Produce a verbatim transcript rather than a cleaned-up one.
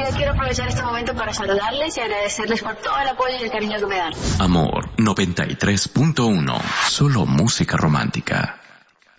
quiero aprovechar este momento para saludarles y agradecerles por todo el apoyo y el cariño que me dan. Amor noventa y tres punto uno. Solo música romántica.